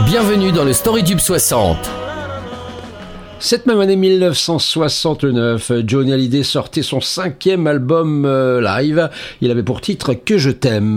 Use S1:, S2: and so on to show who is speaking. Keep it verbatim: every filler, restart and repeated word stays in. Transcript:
S1: Bienvenue dans le Storytube soixante.
S2: Cette même année mille neuf cent soixante-neuf, Johnny Hallyday sortait son cinquième album euh, live. Il avait pour titre « Que je t'aime ».